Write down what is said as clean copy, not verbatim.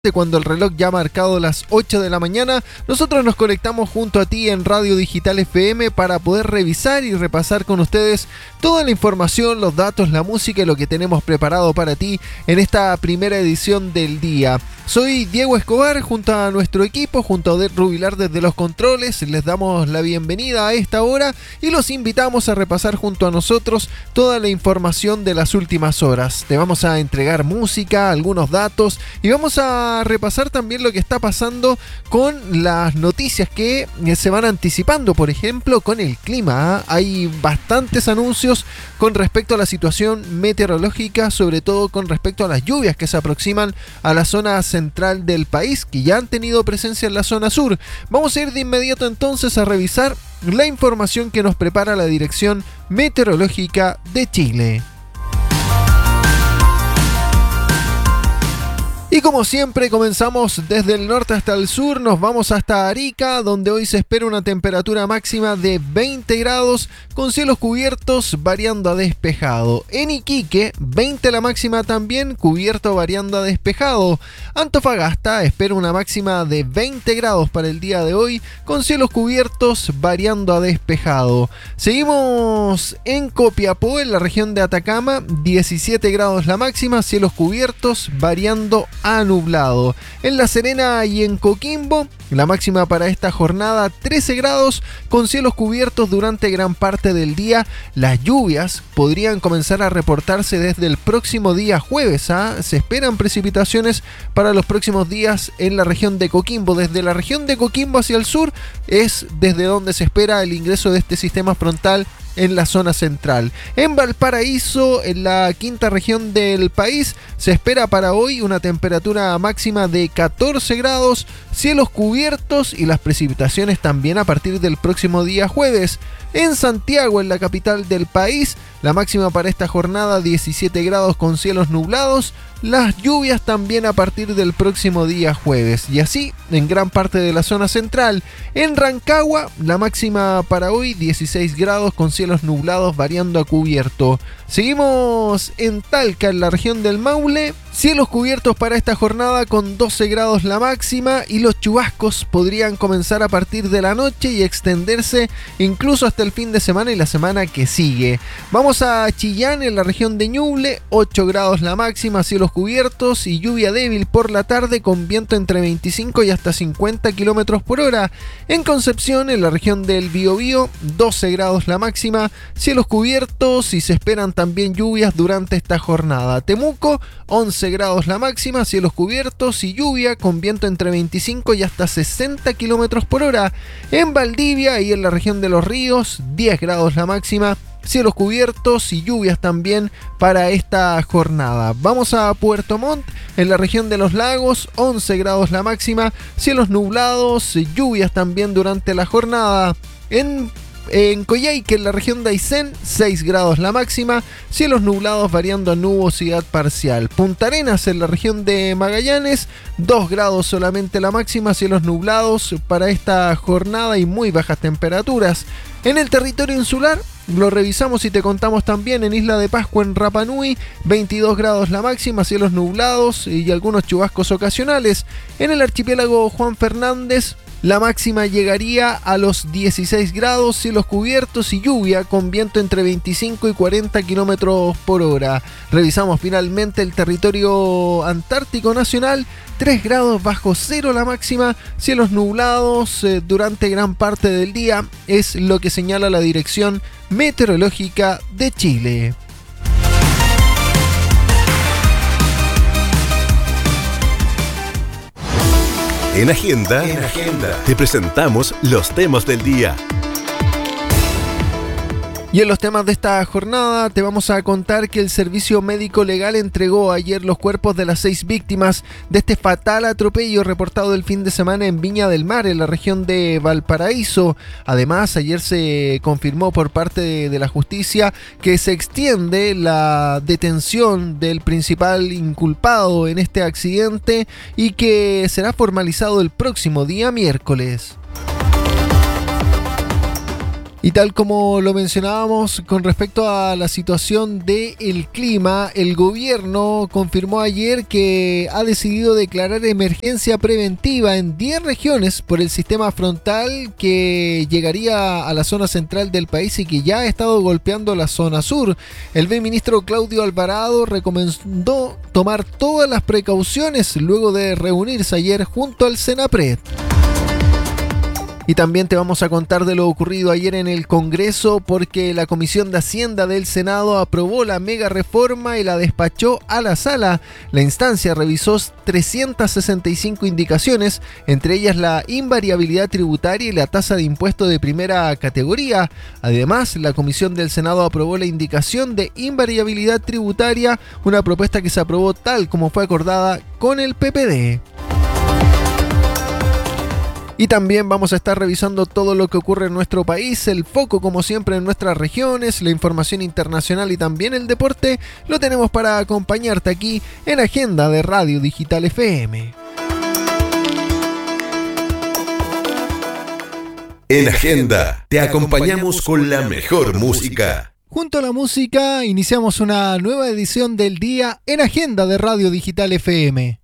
Cuando el reloj ya ha marcado las 8 de la mañana, nosotros nos conectamos junto a ti en Radio Digital FM para poder revisar y repasar con ustedes toda la información, los datos, la música y lo que tenemos preparado para ti en esta primera edición del día. Soy Diego Escobar, junto a nuestro equipo, junto a Odette Rubilar desde los controles, les damos la bienvenida a esta hora y los invitamos a repasar junto a nosotros toda la información de las últimas horas. Te vamos a entregar música, algunos datos y vamos a repasar también lo que está pasando con las noticias que se van anticipando, por ejemplo, con el clima. Hay bastantes anuncios con respecto a la situación meteorológica, sobre todo con respecto a las lluvias que se aproximan a la zona central del país, que ya han tenido presencia en la zona sur. Vamos a ir de inmediato entonces a revisar la información que nos prepara la Dirección Meteorológica de Chile. Y como siempre comenzamos desde el norte hasta el sur, nos vamos hasta Arica, donde hoy se espera una temperatura máxima de 20 grados con cielos cubiertos variando a despejado. En Iquique, 20 la máxima también, cubierto variando a despejado. Antofagasta espera una máxima de 20 grados para el día de hoy con cielos cubiertos variando a despejado. Seguimos en Copiapó, en la región de Atacama, 17 grados la máxima, cielos cubiertos variando a nublado. En La Serena y en Coquimbo, la máxima para esta jornada 13 grados con cielos cubiertos durante gran parte del día. Las lluvias podrían comenzar a reportarse desde el próximo día jueves. Se esperan precipitaciones para los próximos días en la región de Coquimbo. Desde la región de Coquimbo hacia el sur es desde donde se espera el ingreso de este sistema frontal en la zona central. En Valparaíso, en la quinta región del país, se espera para hoy una temperatura máxima de 14 grados, cielos cubiertos y las precipitaciones también a partir del próximo día jueves. En Santiago, en la capital del país, la máxima para esta jornada 17 grados con cielos nublados, las lluvias también a partir del próximo día jueves. Y así en gran parte de la zona central. En Rancagua, la máxima para hoy 16 grados con cielos nublados variando a cubierto. Seguimos en Talca, en la región del Maule, cielos cubiertos para esta jornada con 12 grados la máxima y los chubascos podrían comenzar a partir de la noche y extenderse incluso hasta el fin de semana y la semana que sigue. Vamos a Chillán, en la región de Ñuble, 8 grados la máxima, cielos cubiertos y lluvia débil por la tarde con viento entre 25 y hasta 50 kilómetros por hora. En Concepción, en la región del Biobío, 12 grados la máxima, cielos cubiertos y se esperan también lluvias durante esta jornada. Temuco, 11 grados la máxima, cielos cubiertos y lluvia con viento entre 25 y hasta 60 kilómetros por hora. En Valdivia y en la región de Los Ríos, 10 grados la máxima, cielos cubiertos y lluvias también para esta jornada. Vamos a Puerto Montt, en la región de Los Lagos, 11 grados la máxima, cielos nublados, lluvias también durante la jornada. En Coyhaique, en la región de Aysén, 6 grados la máxima, cielos nublados variando a nubosidad parcial. Punta Arenas, en la región de Magallanes, 2 grados solamente la máxima, cielos nublados para esta jornada y muy bajas temperaturas. En el territorio insular, lo revisamos y te contamos también en Isla de Pascua, en Rapa Nui, 22 grados la máxima, cielos nublados y algunos chubascos ocasionales. En el archipiélago Juan Fernández, la máxima llegaría a los 16 grados, cielos cubiertos y lluvia con viento entre 25 y 40 kilómetros por hora. Revisamos finalmente el territorio antártico nacional, 3 grados bajo cero la máxima, cielos nublados durante gran parte del día, es lo que señala la Dirección Meteorológica de Chile. En Agenda, te presentamos los temas del día. Y en los temas de esta jornada te vamos a contar que el Servicio Médico Legal entregó ayer los cuerpos de las 6 víctimas de este fatal atropello reportado el fin de semana en Viña del Mar, en la región de Valparaíso. Además, ayer se confirmó por parte de la justicia que se extiende la detención del principal inculpado en este accidente y que será formalizado el próximo día miércoles. Y tal como lo mencionábamos con respecto a la situación del clima, el gobierno confirmó ayer que ha decidido declarar emergencia preventiva en 10 regiones por el sistema frontal que llegaría a la zona central del país y que ya ha estado golpeando la zona sur. El ministro Claudio Alvarado recomendó tomar todas las precauciones luego de reunirse ayer junto al Senapred. Y también te vamos a contar de lo ocurrido ayer en el Congreso porque la Comisión de Hacienda del Senado aprobó la mega reforma y la despachó a la sala. La instancia revisó 365 indicaciones, entre ellas la invariabilidad tributaria y la tasa de impuesto de primera categoría. Además, la Comisión del Senado aprobó la indicación de invariabilidad tributaria, una propuesta que se aprobó tal como fue acordada con el PPD. Y también vamos a estar revisando todo lo que ocurre en nuestro país, el foco como siempre en nuestras regiones, la información internacional y también el deporte, lo tenemos para acompañarte aquí en Agenda de Radio Digital FM. En Agenda te acompañamos con la mejor música. Junto a la música iniciamos una nueva edición del día en Agenda de Radio Digital FM.